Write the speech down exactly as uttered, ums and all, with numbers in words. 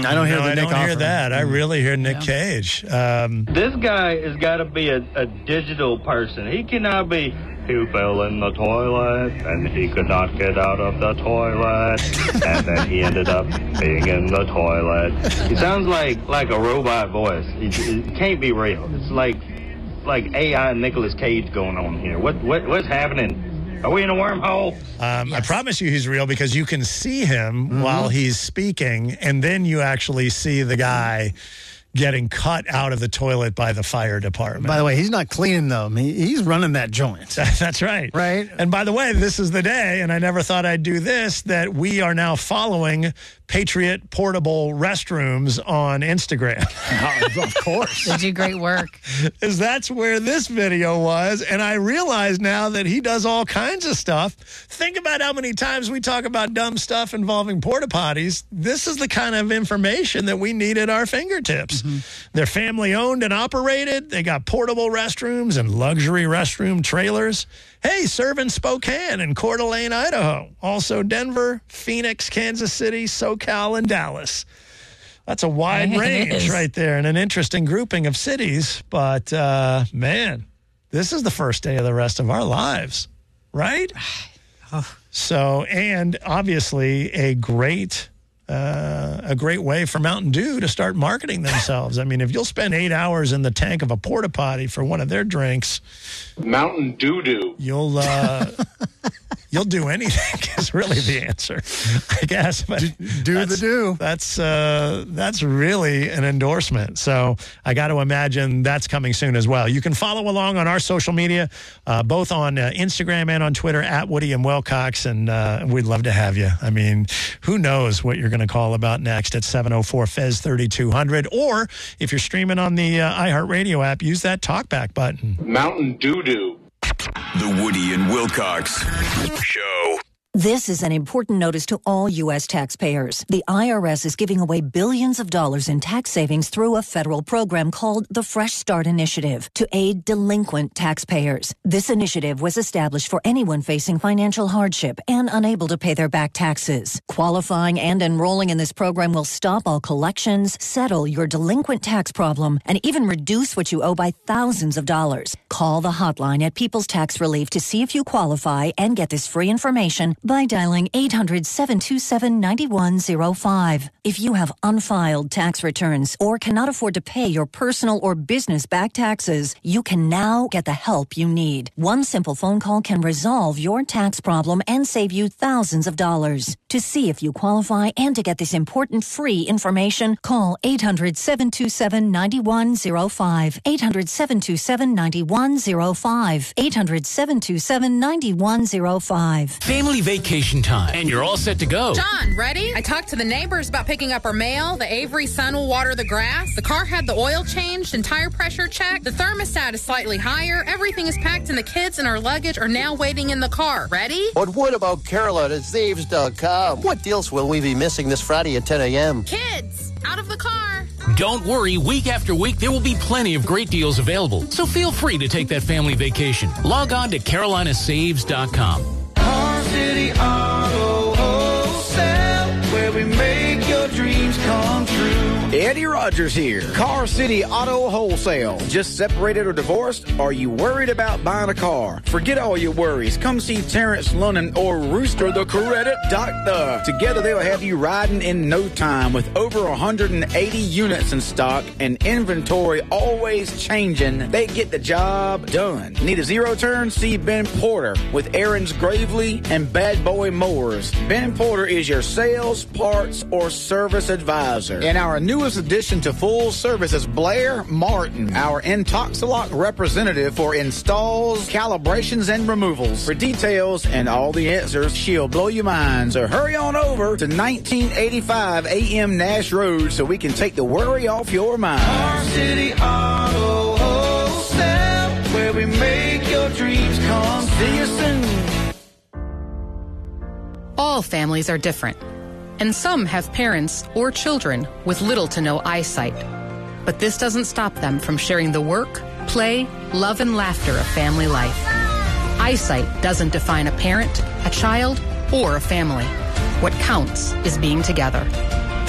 I don't hear no, the I Nick don't hear Offerman. that. I really hear Nick Yeah. Cage. Um, This guy has got to be a, a digital person. He cannot be, he fell in the toilet and he could not get out of the toilet and then he ended up being in the toilet. He sounds like like a robot voice. It, it can't be real. It's like like A I and Nicolas Cage going on here. What what what's happening? Are we in a wormhole? Um, Yes. I promise you he's real because you can see him mm-hmm. while he's speaking, and then you actually see the guy getting cut out of the toilet by the fire department. By the way, he's not cleaning them. He, he's running that joint. That's right. Right. And by the way, this is the day, and I never thought I'd do this, that we are now following Patriot Portable Restrooms on Instagram. Oh, of course. They do great work. Is that's where this video was, and I realize now that he does all kinds of stuff. Think about how many times we talk about dumb stuff involving porta potties. This is the kind of information that we need at our fingertips. Mm-hmm. They're family owned and operated. They got portable restrooms and luxury restroom trailers. Hey, serve in Spokane and Coeur d'Alene, Idaho. Also Denver, Phoenix, Kansas City, SoCal, and Dallas. That's a wide Yeah, range right there and an interesting grouping of cities. But, uh, man, this is the first day of the rest of our lives, right? Oh. So, and obviously a great, uh, a great way for Mountain Dew to start marketing themselves. I mean, if you'll spend eight hours in the tank of a porta potty for one of their drinks, Mountain Doo Doo. you'll uh, you'll do anything is really the answer, I guess. But Do that's- the do. That's uh, that's really an endorsement. So I got to imagine that's coming soon as well. You can follow along on our social media, uh, both on uh, Instagram and on Twitter at Woody and Wilcox, and uh, we'd love to have you. I mean, who knows what you're going to call about next at seven oh four F E Z thirty-two hundred, or if you're streaming on the uh, iHeartRadio app, use that talkback button. Mountain Doo Doo. The Woody and Wilcox Show. This is an important notice to all U S taxpayers. The I R S is giving away billions of dollars in tax savings through a federal program called the Fresh Start Initiative to aid delinquent taxpayers. This initiative was established for anyone facing financial hardship and unable to pay their back taxes. Qualifying and enrolling in this program will stop all collections, settle your delinquent tax problem, and even reduce what you owe by thousands of dollars. Call the hotline at People's Tax Relief to see if you qualify and get this free information by dialing eight hundred, seven two seven, nine one zero five. If you have unfiled tax returns or cannot afford to pay your personal or business back taxes, you can now get the help you need. One simple phone call can resolve your tax problem and save you thousands of dollars. To see if you qualify and to get this important free information, call eight hundred, seven two seven, nine one zero five. eight hundred, seven two seven, nine one zero five. eight hundred, seven two seven, nine one zero five. Family vacation time, and you're all set to go. John, ready? I talked to the neighbors about picking up our mail. The Avery sun will water the grass. The car had the oil changed and tire pressure checked. The thermostat is slightly higher. Everything is packed, and the kids and our luggage are now waiting in the car. Ready? But what about Carolyn at Zaves dot com? What deals will we be missing this Friday at ten a.m.? Kids, out of the car. Don't worry, week after week, there will be plenty of great deals available. So feel free to take that family vacation. Log on to Carolina Saves dot com. Car City Auto Wholesale, where we make your dreams come true. Eddie Rogers here. Car City Auto Wholesale. Just separated or divorced? Are you worried about buying a car? Forget all your worries. Come see Terrence Lunnan or Rooster the Credit Doctor. Together they'll have you riding in no time with over one hundred eighty units in stock and inventory always changing. They get the job done. Need a zero turn? See Ben Porter with Aaron's Gravely and Bad Boy Mowers. Ben Porter is your sales, parts, or service advisor. And our newest addition to full service is Blair Martin, our Intoxilock representative for installs, calibrations, and removals. For details and all the answers, she'll blow your mind. So hurry on over to nineteen eighty-five A M Nash Road so we can take the worry off your mind. Car City Auto Wholesale, where we make your dreams come true. See you soon. All families are different, and some have parents or children with little to no eyesight. But this doesn't stop them from sharing the work, play, love, and laughter of family life. Eyesight doesn't define a parent, a child, or a family. What counts is being together.